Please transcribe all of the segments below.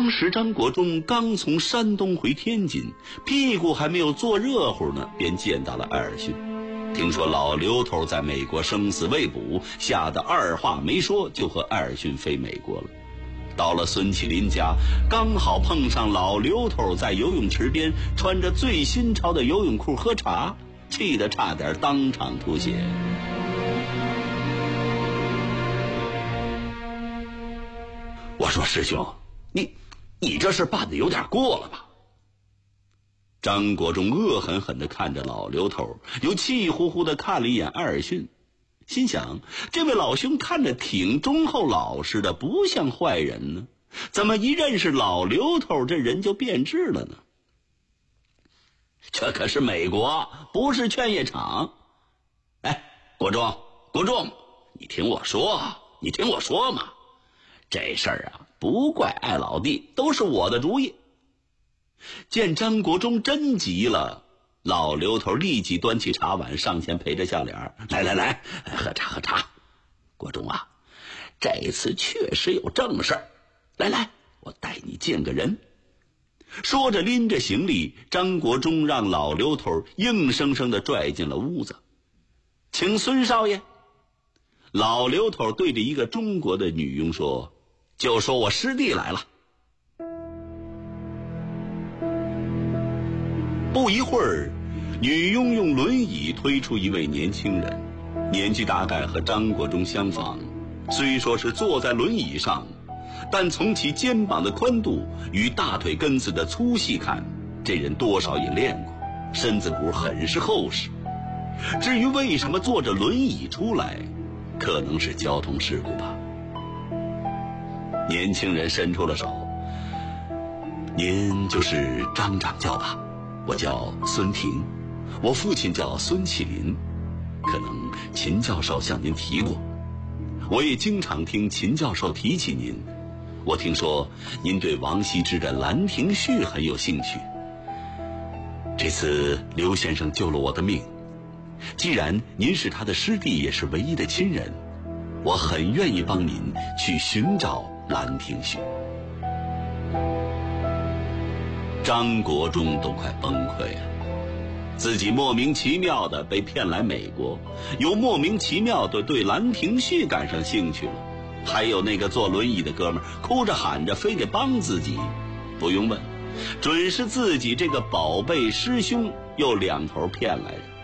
当时张国忠刚从山东回天津，屁股还没有坐热乎呢，便见到了艾尔逊。听说老刘头在美国生死未卜，吓得二话没说就和艾尔逊飞美国了。到了孙启林家，刚好碰上老刘头在游泳池边穿着最新潮的游泳裤喝茶，气得差点当场吐血。我说师兄，你这事办得有点过了吧？张国忠恶狠狠地看着老刘头，又气呼呼地看了一眼艾尔逊，心想这位老兄看着挺忠厚老实的，不像坏人呢，怎么一认识老刘头这人就变质了呢？这可是美国，不是劝业场。哎，国忠，你听我说嘛，这事儿啊，不怪艾老弟，都是我的主意。见张国忠真急了，老刘头立即端起茶碗上前陪着笑脸，来，喝茶。国忠啊，这次确实有正事儿，来，我带你见个人。说着拎着行李，张国忠让老刘头硬生生地拽进了屋子。请孙少爷。老刘头对着一个中国的女佣说，就说我师弟来了。不一会儿，女佣用轮椅推出一位年轻人，年纪大概和张国忠相仿，虽说是坐在轮椅上，但从其肩膀的宽度与大腿根子的粗细看，这人多少也练过，身子骨很是厚实。至于为什么坐着轮椅出来，可能是交通事故吧。年轻人伸出了手，您就是张掌教吧？我叫孙婷，我父亲叫孙启林，可能秦教授向您提过，我也经常听秦教授提起您。我听说您对王羲之的《兰亭序》很有兴趣，这次刘先生救了我的命，既然您是他的师弟，也是唯一的亲人，我很愿意帮您去寻找《兰亭序》。张国忠都快崩溃了，自己莫名其妙的被骗来美国，又莫名其妙的对《兰亭序》感上兴趣了，还有那个坐轮椅的哥们哭着喊着非得帮自己，不用问，准是自己这个宝贝师兄又两头骗来的。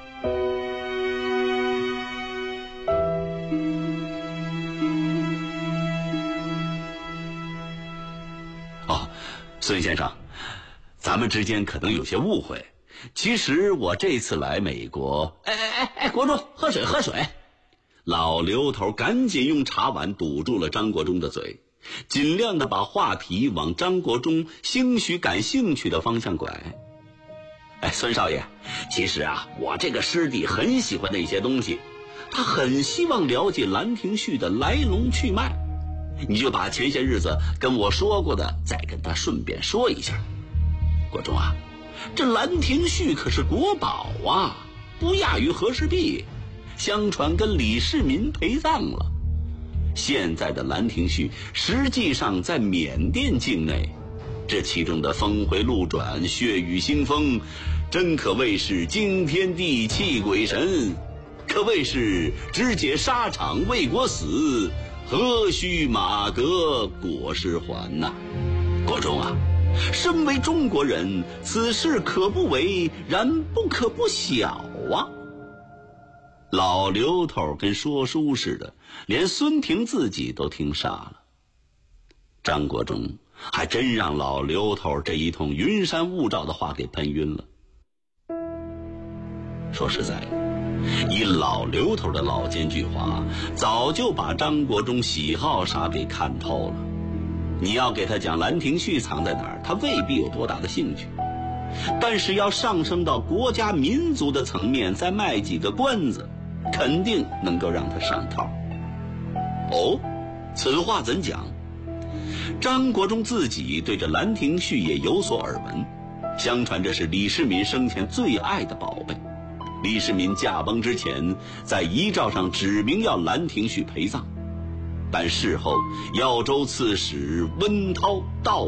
孙先生，咱们之间可能有些误会，其实我这次来美国……国忠，喝水。老刘头赶紧用茶碗堵住了张国忠的嘴，尽量的把话题往张国忠兴许感兴趣的方向拐。孙少爷，其实啊，我这个师弟很喜欢那些东西，他很希望了解《兰亭序》的来龙去脉，你就把前些日子跟我说过的再跟他顺便说一下。国忠啊，这《兰亭序》可是国宝啊，不亚于和氏璧，相传跟李世民陪葬了。现在的《兰亭序》实际上在缅甸境内，这其中的峰回路转、血雨腥风，真可谓是惊天地泣鬼神，可谓是只解沙场为国死，何须马革裹尸还呐！国忠啊，身为中国人，此事可不为，然不可不晓啊！老刘头跟说书似的，连孙婷自己都听傻了。张国忠还真让老刘头这一通云山雾罩的话给喷晕了。说实在的，以老刘头的老奸巨猾，早就把张国忠喜好啥给看透了。你要给他讲《兰亭序》藏在哪儿，他未必有多大的兴趣，但是要上升到国家民族的层面，再卖几个关子，肯定能够让他上套。哦，此话怎讲？张国忠自己对这《兰亭序》也有所耳闻，相传这是李世民生前最爱的宝贝。李世民驾崩之前，在遗诏上指明要《兰亭序》陪葬，但事后耀州刺史温韬盗